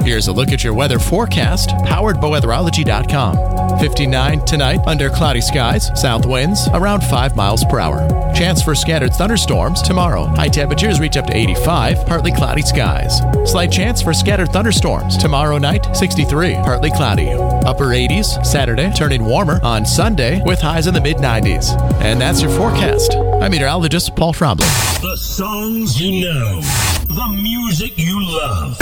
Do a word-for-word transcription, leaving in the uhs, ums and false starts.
Here's a look at your weather forecast, powered by weatherology dot com. fifty-nine tonight, under cloudy skies, south winds around five miles per hour. Chance for scattered thunderstorms tomorrow. High temperatures reach up to eighty-five, partly cloudy skies. Slight chance for scattered thunderstorms tomorrow night, sixty-three, partly cloudy. Upper eighties, Saturday, turning warmer on Sunday with highs in the mid nineties. And that's your forecast. I'm meteorologist Paul Trombley. The songs you know, the music you love.